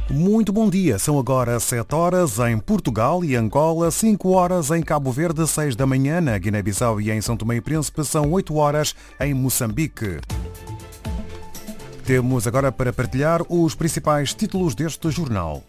Muito bom dia, são agora 7 horas em Portugal e Angola, 5 horas em Cabo Verde, 6 da manhã na Guiné-Bissau e em São Tomé e Príncipe, são 8 horas em Moçambique. Temos agora para partilhar os principais títulos deste jornal.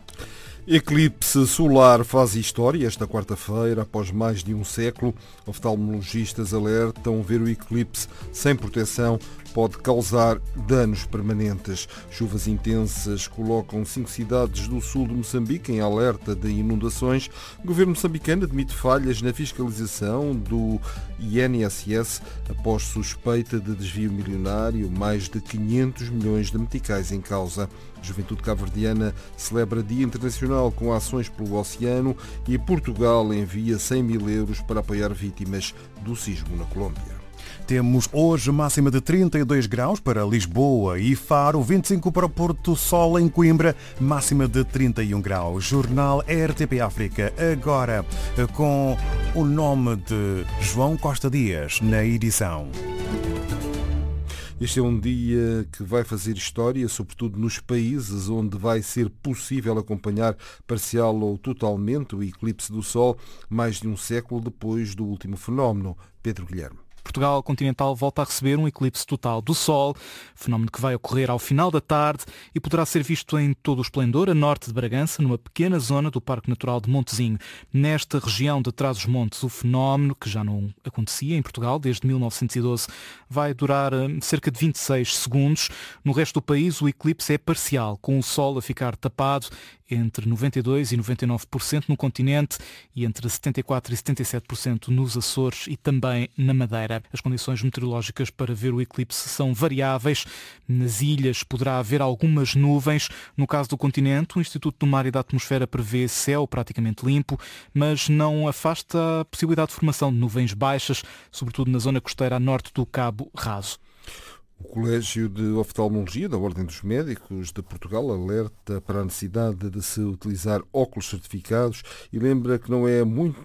Eclipse solar faz história esta quarta-feira, após mais de um século. Oftalmologistas alertam ver o eclipse sem proteção pode causar danos permanentes. Chuvas intensas colocam 5 cidades do sul de Moçambique em alerta de inundações. O governo moçambicano admite falhas na fiscalização do INSS após suspeita de desvio milionário, mais de 500 milhões de meticais em causa. A Juventude Cabo-Verdiana celebra Dia Internacional com ações pelo oceano e Portugal envia 100 mil euros para apoiar vítimas do sismo na Colômbia. Temos hoje máxima de 32 graus para Lisboa e Faro, 25 para Porto Sol em Coimbra, máxima de 31 graus. Jornal RTP África, agora com o nome de João Costa Dias na edição. Este é um dia que vai fazer história, sobretudo nos países onde vai ser possível acompanhar parcial ou totalmente o eclipse do Sol, mais de um século depois do último fenómeno. Pedro Guilherme. Portugal continental volta a receber um eclipse total do Sol, fenómeno que vai ocorrer ao final da tarde e poderá ser visto em todo o esplendor a norte de Bragança, numa pequena zona do Parque Natural de Montezinho. Nesta região de Trás-os-Montes, o fenómeno, que já não acontecia em Portugal desde 1912, vai durar cerca de 26 segundos. No resto do país, o eclipse é parcial, com o Sol a ficar tapado entre 92% e 99% no continente e entre 74% e 77% nos Açores e também na Madeira. As condições meteorológicas para ver o eclipse são variáveis. Nas ilhas poderá haver algumas nuvens. No caso do continente, o Instituto do Mar e da Atmosfera prevê céu praticamente limpo, mas não afasta a possibilidade de formação de nuvens baixas, sobretudo na zona costeira a norte do Cabo Raso. O Colégio de Oftalmologia da Ordem dos Médicos de Portugal alerta para a necessidade de se utilizar óculos certificados e lembra que não é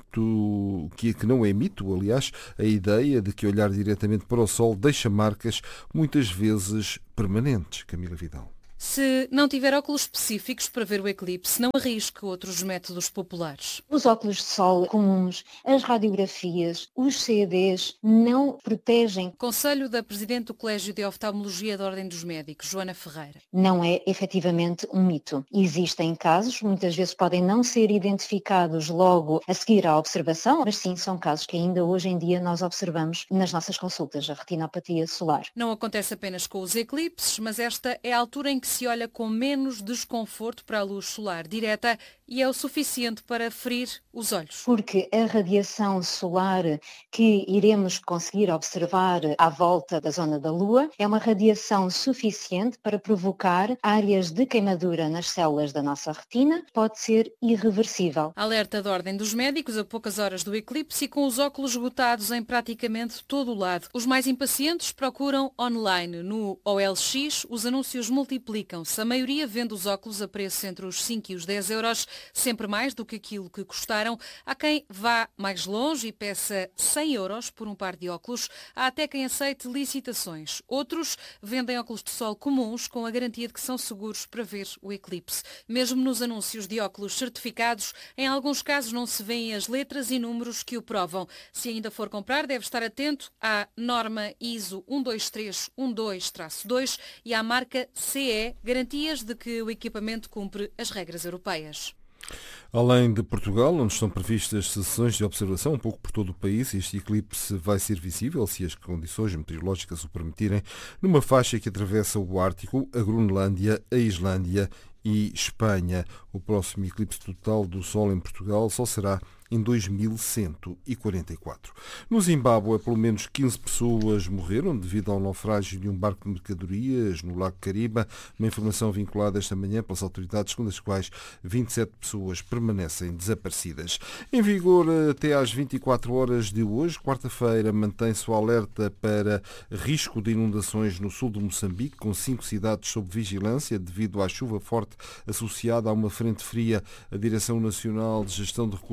mito, aliás, a ideia de que olhar diretamente para o sol deixa marcas, muitas vezes permanentes. Camila Vidal. Se não tiver óculos específicos para ver o eclipse, não arrisque outros métodos populares. Os óculos de sol comuns, as radiografias, os CADs não protegem. Conselho da Presidente do Colégio de Oftalmologia da Ordem dos Médicos, Joana Ferreira. Não é efetivamente um mito. Existem casos, muitas vezes podem não ser identificados logo a seguir à observação, mas sim, são casos que ainda hoje em dia nós observamos nas nossas consultas, a retinopatia solar. Não acontece apenas com os eclipses, mas esta é a altura em que se olha com menos desconforto para a luz solar direta e é o suficiente para ferir os olhos. Porque a radiação solar que iremos conseguir observar à volta da zona da Lua é uma radiação suficiente para provocar áreas de queimadura nas células da nossa retina, pode ser irreversível. Alerta da Ordem dos Médicos a poucas horas do eclipse e com os óculos esgotados em praticamente todo o lado. Os mais impacientes procuram online. No OLX, os anúncios multiplicam. A maioria vende os óculos a preços entre os 5 e os 10 euros, sempre mais do que aquilo que custaram. Há quem vá mais longe e peça 100 euros por um par de óculos. Há até quem aceite licitações. Outros vendem óculos de sol comuns com a garantia de que são seguros para ver o eclipse. Mesmo nos anúncios de óculos certificados, em alguns casos não se vêem as letras e números que o provam. Se ainda for comprar, deve estar atento à norma ISO 12312-2 e à marca CE, garantias de que o equipamento cumpre as regras europeias. Além de Portugal, onde estão previstas sessões de observação um pouco por todo o país, este eclipse vai ser visível, se as condições meteorológicas o permitirem, numa faixa que atravessa o Ártico, a Groenlândia, a Islândia e Espanha. O próximo eclipse total do Sol em Portugal só será em 2144. No Zimbábue, pelo menos 15 pessoas morreram devido ao naufrágio de um barco de mercadorias no Lago Kariba, uma informação vinculada esta manhã pelas autoridades, segundo as quais 27 pessoas permanecem desaparecidas. Em vigor até às 24 horas de hoje, quarta-feira, mantém-se o alerta para risco de inundações no sul de Moçambique, com 5 cidades sob vigilância devido à chuva forte associada a uma frente fria. A Direção Nacional de Gestão de Recursos Hídricos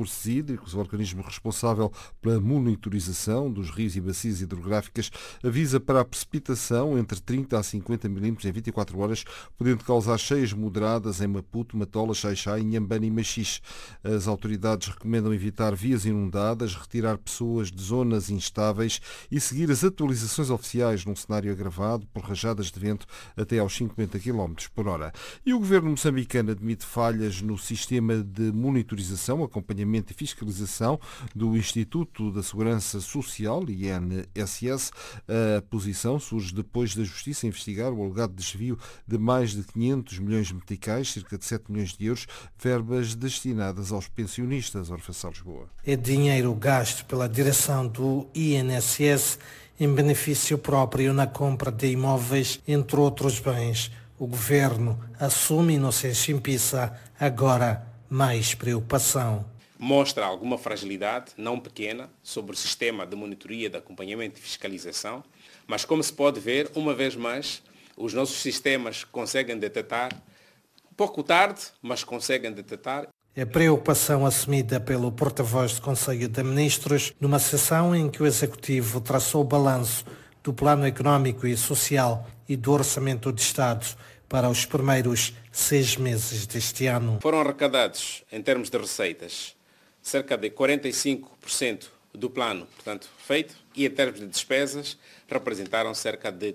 hídricos. O organismo responsável pela monitorização dos rios e bacias hidrográficas avisa para a precipitação entre 30 a 50 milímetros em 24 horas, podendo causar cheias moderadas em Maputo, Matola, Xai-Xai, Inhambane e Machixe. As autoridades recomendam evitar vias inundadas, retirar pessoas de zonas instáveis e seguir as atualizações oficiais num cenário agravado por rajadas de vento até aos 50 km por hora. E o governo moçambicano admite falhas no sistema de monitorização, acompanhamento e fiscalização do Instituto da Segurança Social, INSS. A posição surge depois da Justiça investigar o alegado desvio de mais de 500 milhões de meticais, cerca de 7 milhões de euros, verbas destinadas aos pensionistas. Orfação Lisboa. É dinheiro gasto pela direção do INSS em benefício próprio na compra de imóveis, entre outros bens. O governo assume inocência impissa, agora mais preocupação. Mostra alguma fragilidade, não pequena, sobre o sistema de monitoria, de acompanhamento e fiscalização, mas como se pode ver, uma vez mais, os nossos sistemas conseguem detectar, pouco tarde, mas conseguem detectar. É preocupação assumida pelo porta-voz do Conselho de Ministros numa sessão em que o Executivo traçou o balanço do Plano Económico e Social e do Orçamento de Estado para os primeiros 6 meses deste ano. Foram arrecadados, em termos de receitas, cerca de 45% do plano, portanto, feito, e em termos de despesas, representaram cerca de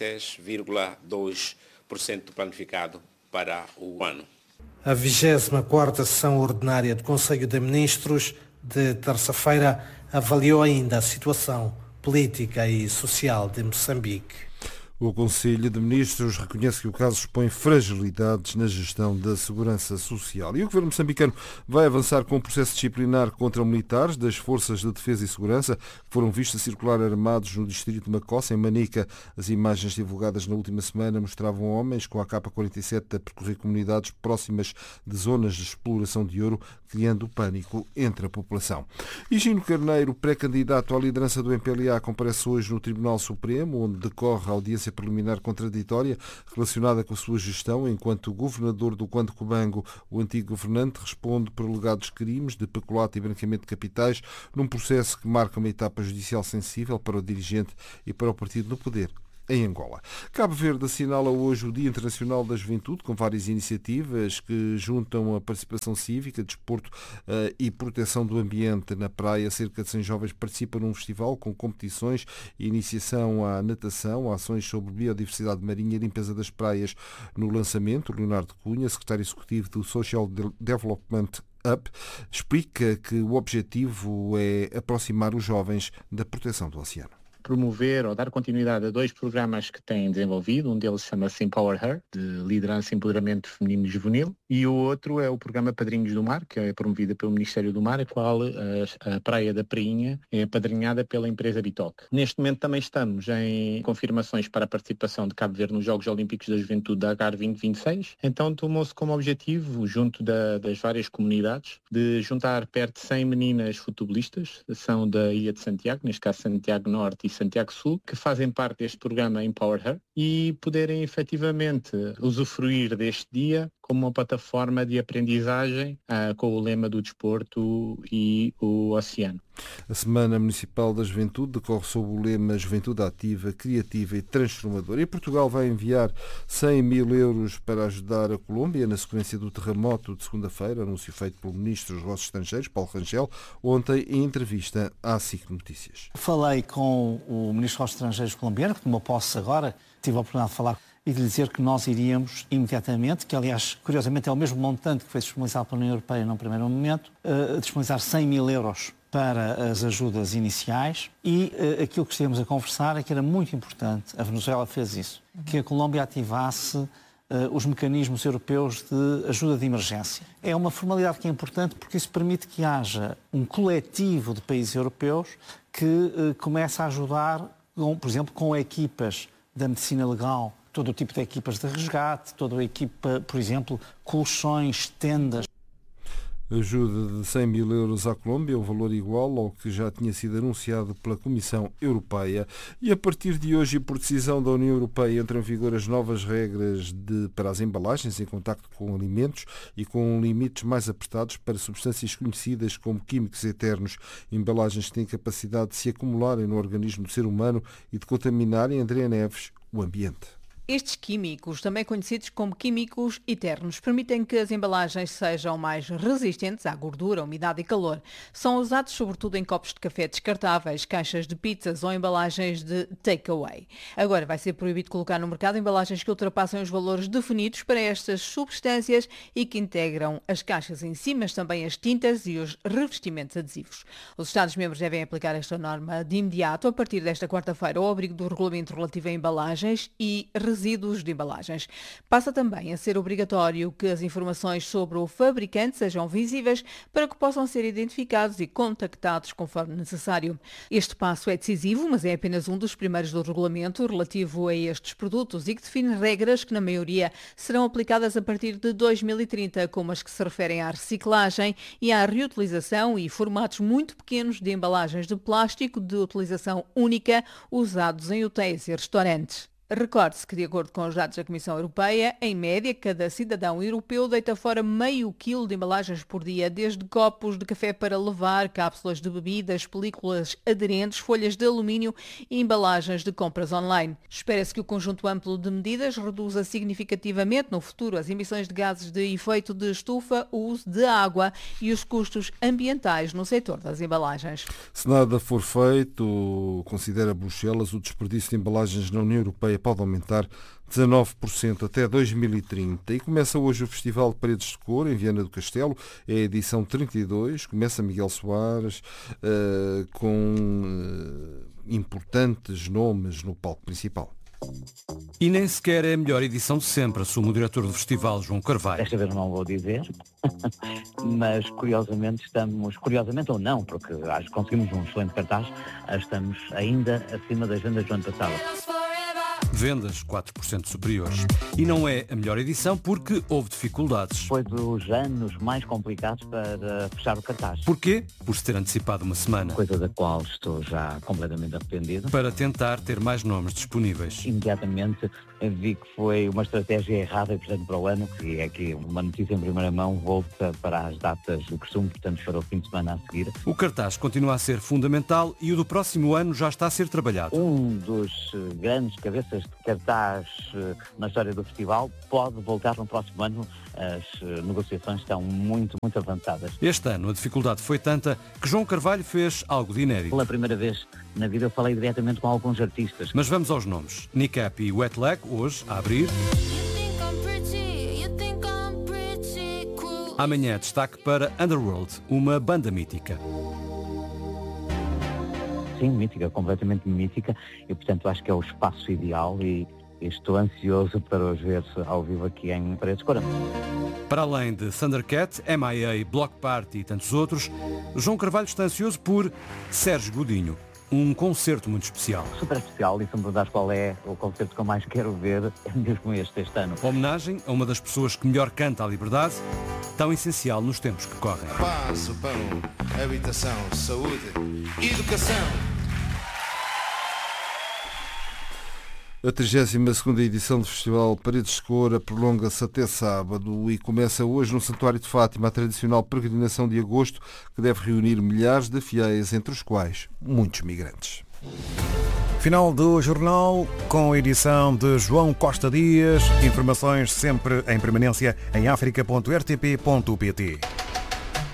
36,2% do planificado para o ano. A 24ª sessão ordinária do Conselho de Ministros de terça-feira avaliou ainda a situação política e social de Moçambique. O Conselho de Ministros reconhece que o caso expõe fragilidades na gestão da segurança social. E o governo moçambicano vai avançar com um processo disciplinar contra militares das Forças de Defesa e Segurança que foram vistos a circular armados no distrito de Macossa, em Manica. As imagens divulgadas na última semana mostravam homens com a AK-47 a percorrer comunidades próximas de zonas de exploração de ouro, criando pânico entre a população. E Gino Carneiro, pré-candidato à liderança do MPLA, comparece hoje no Tribunal Supremo, onde decorre a audiência preliminar contraditória relacionada com a sua gestão. Enquanto governador do Quando Cubango, o antigo governante responde por alegados crimes de peculato e branqueamento de capitais, num processo que marca uma etapa judicial sensível para o dirigente e para o partido no poder em Angola. Cabo Verde assinala hoje o Dia Internacional da Juventude, com várias iniciativas que juntam a participação cívica, desporto e proteção do ambiente na praia. Cerca de 100 jovens participam num festival com competições e iniciação à natação, ações sobre biodiversidade marinha e limpeza das praias. No lançamento, Leonardo Cunha, secretário executivo do Social Development Up, explica que o objetivo é aproximar os jovens da proteção do oceano. Promover ou dar continuidade a 2 programas que têm desenvolvido. Um deles chama-se Empower Her, de liderança e empoderamento feminino e juvenil, e o outro é o programa Padrinhos do Mar, que é promovido pelo Ministério do Mar, a qual a Praia da Prainha é apadrinhada pela empresa Bitoc. Neste momento também estamos em confirmações para a participação de Cabo Verde nos Jogos Olímpicos da Juventude da Dakar 2026. Então tomou-se como objetivo, junto das várias comunidades, de juntar perto de 100 meninas futebolistas, são da Ilha de Santiago, neste caso Santiago Norte e Santiago Sul, que fazem parte deste programa Empower Her e poderem efetivamente usufruir deste dia como uma plataforma de aprendizagem com o lema do desporto e o oceano. A Semana Municipal da Juventude decorre sob o lema Juventude Ativa, Criativa e Transformadora. E Portugal vai enviar 100 mil euros para ajudar a Colômbia na sequência do terremoto de segunda-feira, anúncio feito pelo Ministro dos Negócios Estrangeiros, Paulo Rangel, ontem em entrevista à SIC Notícias. Falei com o Ministro dos Negócios Estrangeiros colombiano, que tomou posse agora, tive a oportunidade de falar e de lhe dizer que nós iríamos imediatamente, que aliás, curiosamente, é o mesmo montante que foi disponibilizado pela União Europeia num primeiro momento, disponibilizar 100 mil euros para as ajudas iniciais e aquilo que estivemos a conversar é que era muito importante, a Venezuela fez isso, que a Colômbia ativasse os mecanismos europeus de ajuda de emergência. É uma formalidade que é importante porque isso permite que haja um coletivo de países europeus que comece a ajudar, por exemplo, com equipas da medicina legal, todo o tipo de equipas de resgate, toda a equipa, por exemplo, colchões, tendas. ajuda de 100 mil euros à Colômbia, um valor igual ao que já tinha sido anunciado pela Comissão Europeia. E a partir de hoje, e por decisão da União Europeia, entram em vigor as novas regras para as embalagens em contacto com alimentos e com limites mais apertados para substâncias conhecidas como químicos eternos, embalagens que têm capacidade de se acumularem no organismo do ser humano e de contaminarem, Andréa Neves, o ambiente. Estes químicos, também conhecidos como químicos eternos, permitem que as embalagens sejam mais resistentes à gordura, umidade e calor. São usados sobretudo em copos de café descartáveis, caixas de pizzas ou embalagens de takeaway. Agora vai ser proibido colocar no mercado embalagens que ultrapassem os valores definidos para estas substâncias e que integram as caixas em si, mas também as tintas e os revestimentos adesivos. Os Estados-membros devem aplicar esta norma de imediato, a partir desta quarta-feira, ao abrigo do regulamento relativo a embalagens e resíduos de embalagens. Passa também a ser obrigatório que as informações sobre o fabricante sejam visíveis para que possam ser identificados e contactados conforme necessário. Este passo é decisivo, mas é apenas um dos primeiros do regulamento relativo a estes produtos e que define regras que, na maioria, serão aplicadas a partir de 2030, como as que se referem à reciclagem e à reutilização e formatos muito pequenos de embalagens de plástico de utilização única usados em hotéis e restaurantes. Recorde-se que, de acordo com os dados da Comissão Europeia, em média, cada cidadão europeu deita fora meio quilo de embalagens por dia, desde copos de café para levar, cápsulas de bebidas, películas aderentes, folhas de alumínio e embalagens de compras online. Espera-se que o conjunto amplo de medidas reduza significativamente no futuro as emissões de gases de efeito de estufa, o uso de água e os custos ambientais no setor das embalagens. Se nada for feito, considera Bruxelas, o desperdício de embalagens na União Europeia pode aumentar 19% até 2030. E começa hoje o Festival de Paredes de Cor em Viana do Castelo. É a edição 32. Começa Miguel Soares com importantes nomes no palco principal. E nem sequer é a melhor edição de sempre, assume o diretor do festival, João Carvalho. Desta vez não vou dizer, mas curiosamente ou não, porque acho que conseguimos um excelente cartaz, estamos ainda acima das vendas do ano passado. Vendas 4% superiores. E não é a melhor edição porque houve dificuldades. Foi dos anos mais complicados para fechar o cartaz. Porquê? Por se ter antecipado uma semana. Coisa da qual estou já completamente arrependido. Para tentar ter mais nomes disponíveis. Imediatamente vi que foi uma estratégia errada e, portanto, para o ano, que é aqui uma notícia em primeira mão, volta para as datas do costume, portanto, para o fim de semana a seguir. O cartaz continua a ser fundamental e o do próximo ano já está a ser trabalhado. Um dos grandes cabeças de cartaz na história do festival pode voltar no próximo ano. As negociações estão muito avançadas. Este ano a dificuldade foi tanta que João Carvalho fez algo de inédito. Pela primeira vez na vida eu falei diretamente com alguns artistas. Mas vamos aos nomes. Nick Cap e Wet Leg, hoje, a abrir. Amanhã destaque para Underworld, uma banda mítica. Sim, mítica, completamente mítica, e portanto acho que é o espaço ideal e estou ansioso para os ver ao vivo aqui em Paredes de Cor. Para além de Thundercat, MIA, Block Party e tantos outros, João Carvalho está ansioso por Sérgio Godinho, um concerto muito especial. Super especial, e se me perguntares qual é o concerto que eu mais quero ver, é mesmo este ano. Homenagem a uma das pessoas que melhor canta a liberdade, tão essencial nos tempos que correm. Passo, pão, habitação, saúde, educação. A 32ª edição do Festival Paredes de Cor prolonga-se até sábado e começa hoje no Santuário de Fátima, a tradicional peregrinação de agosto que deve reunir milhares de fiéis, entre os quais muitos migrantes. Final do jornal com a edição de João Costa Dias. Informações sempre em permanência em africa.rtp.pt.